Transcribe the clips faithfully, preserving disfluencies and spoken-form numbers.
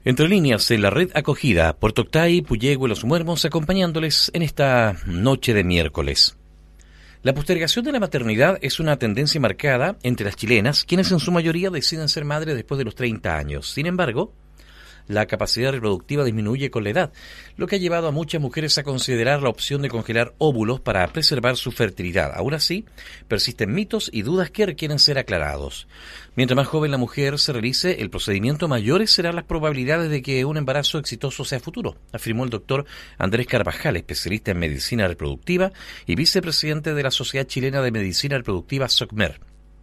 Entre líneas, en la red acogida, Puerto Octay, Puyehue, Los Muermos, acompañándoles en esta noche de miércoles. La postergación de la maternidad es una tendencia marcada entre las chilenas, quienes en su mayoría deciden ser madres después de los treinta años. Sin embargo, la capacidad reproductiva disminuye con la edad, lo que ha llevado a muchas mujeres a considerar la opción de congelar óvulos para preservar su fertilidad. Aún así, persisten mitos y dudas que requieren ser aclarados. Mientras más joven la mujer se realice el procedimiento, mayores serán las probabilidades de que un embarazo exitoso sea futuro, afirmó el doctor Andrés Carvajal, especialista en medicina reproductiva y vicepresidente de la Sociedad Chilena de Medicina Reproductiva, SOCMER.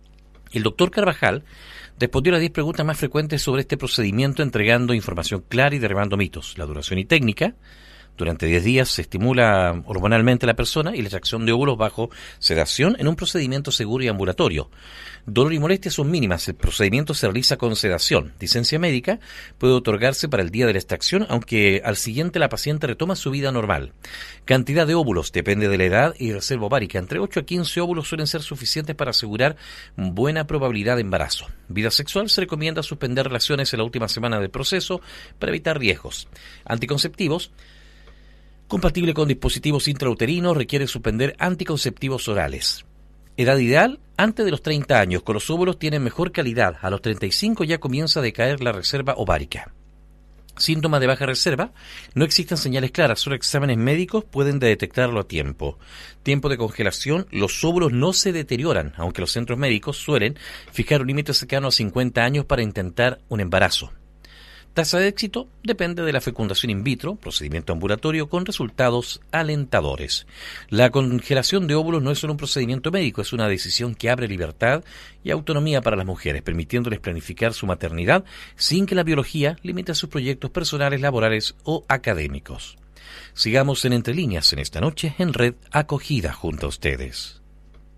El doctor Carvajal respondió a las diez preguntas más frecuentes sobre este procedimiento, entregando información clara y derribando mitos. La duración y técnica. Durante diez días se estimula hormonalmente a la persona y la extracción de óvulos bajo sedación en un procedimiento seguro y ambulatorio. Dolor y molestias son mínimas. El procedimiento se realiza con sedación. Licencia médica puede otorgarse para el día de la extracción, aunque al siguiente la paciente retoma su vida normal. Cantidad de óvulos depende de la edad y reserva ovárica. Entre ocho a quince óvulos suelen ser suficientes para asegurar buena probabilidad de embarazo. Vida sexual: se recomienda suspender relaciones en la última semana del proceso para evitar riesgos. Anticonceptivos: compatible con dispositivos intrauterinos, requiere suspender anticonceptivos orales. Edad ideal: antes de los treinta años, con los óvulos tienen mejor calidad. A los treinta y cinco ya comienza a decaer la reserva ovárica. Síntomas de baja reserva: no existen señales claras, solo exámenes médicos pueden detectarlo a tiempo. Tiempo de congelación: los óvulos no se deterioran, aunque los centros médicos suelen fijar un límite cercano a cincuenta años para intentar un embarazo. Tasa de éxito: depende de la fecundación in vitro, procedimiento ambulatorio con resultados alentadores. La congelación de óvulos no es solo un procedimiento médico, es una decisión que abre libertad y autonomía para las mujeres, permitiéndoles planificar su maternidad sin que la biología limite sus proyectos personales, laborales o académicos. Sigamos en Entre Líneas en esta noche en Red Acogida junto a ustedes.